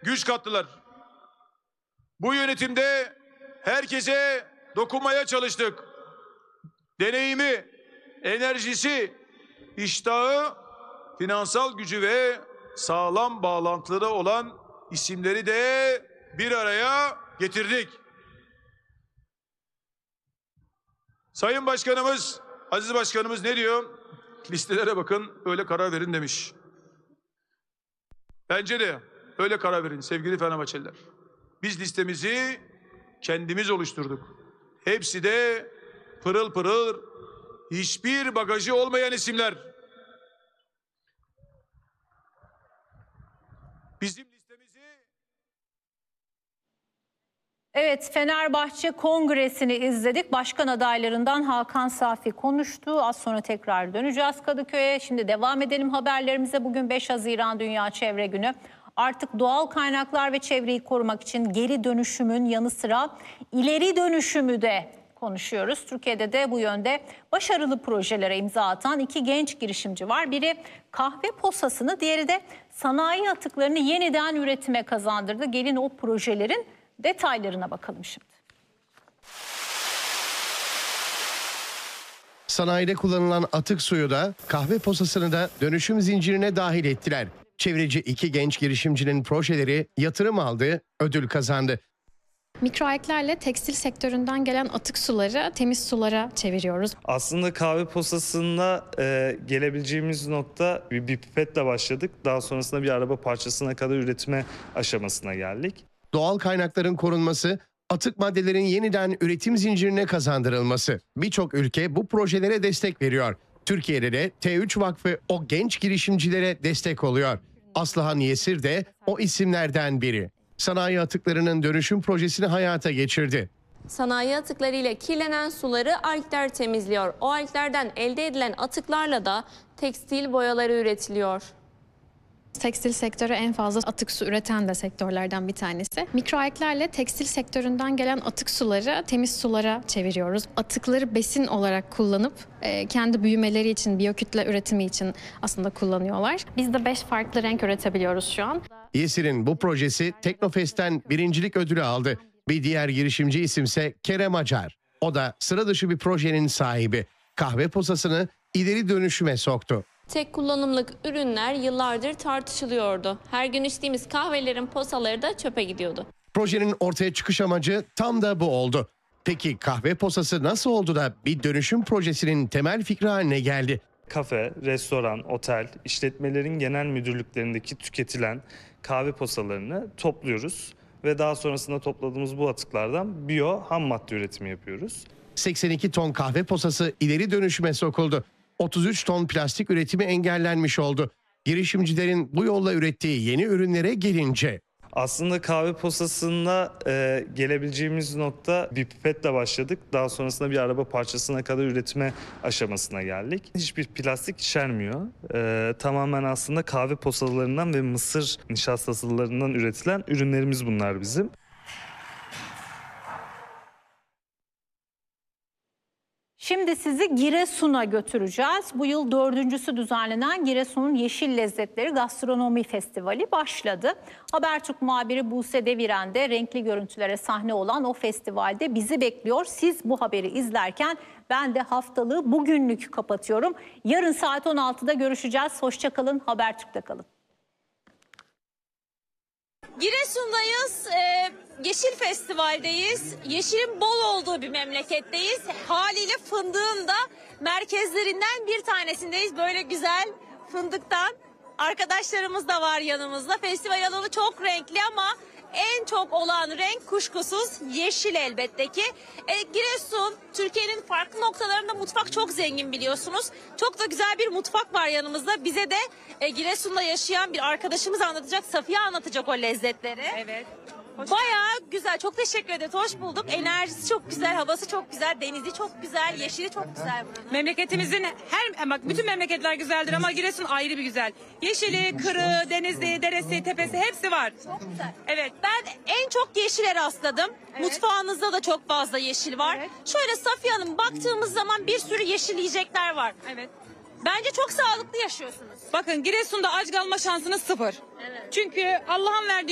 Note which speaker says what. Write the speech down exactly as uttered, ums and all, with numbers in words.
Speaker 1: güç kattılar. Bu yönetimde herkese dokunmaya çalıştık. Deneyimi, enerjisi, iştahı, finansal gücü ve sağlam bağlantıları olan isimleri de bir araya getirdik. Sayın Başkanımız, Aziz Başkanımız ne diyor? Listelere bakın, öyle karar verin demiş. Bence de öyle karar verin sevgili Fenerbahçeliler. Biz listemizi kendimiz oluşturduk. Hepsi de pırıl pırıl, hiçbir bagajı olmayan isimler. Bizim listemizi...
Speaker 2: Evet, Fenerbahçe Kongresi'ni izledik. Başkan adaylarından Hakan Safi konuştu. Az sonra tekrar döneceğiz Kadıköy'e. Şimdi devam edelim haberlerimize. Bugün beş Haziran Dünya Çevre Günü. Artık doğal kaynaklar ve çevreyi korumak için geri dönüşümün yanı sıra ileri dönüşümü de konuşuyoruz. Türkiye'de de bu yönde başarılı projelere imza atan iki genç girişimci var. Biri kahve posasını, diğeri de sanayi atıklarını yeniden üretime kazandırdı. Gelin o projelerin detaylarına bakalım şimdi.
Speaker 3: Sanayide kullanılan atık suyu da kahve posasını da dönüşüm zincirine dahil ettiler. Çevreci iki genç girişimcinin projeleri yatırım aldı, ödül kazandı.
Speaker 4: Mikroalglerle tekstil sektöründen gelen atık suları temiz sulara çeviriyoruz.
Speaker 5: Aslında kahve posasında e, gelebileceğimiz nokta bir, bir pipetle başladık. Daha sonrasında bir araba parçasına kadar üretme aşamasına geldik.
Speaker 3: Doğal kaynakların korunması, atık maddelerin yeniden üretim zincirine kazandırılması. Birçok ülke bu projelere destek veriyor. Türkiye'de de T üç Vakfı o genç girişimcilere destek oluyor. Aslıhan Yesir de o isimlerden biri. Sanayi atıklarının dönüşüm projesini hayata geçirdi.
Speaker 6: Sanayi atıklarıyla kirlenen suları algler temizliyor. O alglerden elde edilen atıklarla da tekstil boyaları üretiliyor.
Speaker 4: Tekstil sektörü en fazla atık su üreten de sektörlerden bir tanesi. Mikroalglerle tekstil sektöründen gelen atık suları temiz sulara çeviriyoruz. Atıkları besin olarak kullanıp e, kendi büyümeleri için, biyokütle üretimi için aslında kullanıyorlar. Biz de beş farklı renk üretebiliyoruz şu an.
Speaker 3: Yesir'in bu projesi Teknofest'ten birincilik ödülü aldı. Bir diğer girişimci isimse Kerem Acar. O da sıra dışı bir projenin sahibi. Kahve posasını ileri dönüşüme soktu.
Speaker 6: Tek kullanımlık ürünler yıllardır tartışılıyordu. Her gün içtiğimiz kahvelerin posaları da çöpe gidiyordu.
Speaker 3: Projenin ortaya çıkış amacı tam da bu oldu. Peki kahve posası nasıl oldu da bir dönüşüm projesinin temel fikri haline geldi?
Speaker 5: Kafe, restoran, otel, işletmelerin genel müdürlüklerindeki tüketilen kahve posalarını topluyoruz. Ve daha sonrasında topladığımız bu atıklardan biyo ham madde üretimi yapıyoruz.
Speaker 3: seksen iki ton kahve posası ileri dönüşüme sokuldu. otuz üç ton plastik üretimi engellenmiş oldu. Girişimcilerin bu yolla ürettiği yeni ürünlere gelince...
Speaker 5: Aslında kahve posasında e, gelebileceğimiz nokta bir pipetle başladık. Daha sonrasında bir araba parçasına kadar üretme aşamasına geldik. Hiçbir plastik içermiyor. E, tamamen aslında kahve posalarından ve mısır nişastasılarından üretilen ürünlerimiz bunlar bizim.
Speaker 2: Şimdi sizi Giresun'a götüreceğiz. Bu yıl dördüncüsü düzenlenen Giresun'un Yeşil Lezzetleri Gastronomi Festivali başladı. Habertürk muhabiri Buse Deviren de renkli görüntülere sahne olan o festivalde bizi bekliyor. Siz bu haberi izlerken ben de haftalığı bugünlük kapatıyorum. Yarın saat on altıda görüşeceğiz. Hoşça kalın, Habertürk'te kalın.
Speaker 7: Giresun'dayız, ee, Yeşil Festival'deyiz. Yeşilin bol olduğu bir memleketteyiz. Haliyle fındığın da merkezlerinden bir tanesindeyiz. Böyle güzel fındıktan arkadaşlarımız da var yanımızda. Festival alanı çok renkli ama en çok olan renk kuşkusuz yeşil elbette ki. E, Giresun, Türkiye'nin farklı noktalarında mutfak çok zengin biliyorsunuz. Çok da güzel bir mutfak var yanımızda. Bize de e, Giresun'da yaşayan bir arkadaşımız anlatacak, Safiye anlatacak o lezzetleri. Evet. Bayağı güzel. Çok teşekkür ederiz. Hoş bulduk. Enerjisi çok güzel, havası çok güzel, denizi çok güzel, yeşili çok güzel buranın.
Speaker 8: Memleketimizin her bak bütün memleketler güzeldir ama Giresun ayrı bir güzel. Yeşili, kırı, denizi, deresi, tepesi hepsi var.
Speaker 7: Çok güzel. Evet. Ben en çok yeşile rastladım. Evet. Mutfağınızda da çok fazla yeşil var. Evet. Şöyle Safiye Hanım baktığımız zaman bir sürü yeşil yiyecekler var.
Speaker 8: Evet.
Speaker 7: Bence çok sağlıklı yaşıyorsunuz.
Speaker 8: Bakın Giresun'da aç kalma şansınız sıfır. Evet. Çünkü Allah'ın verdiği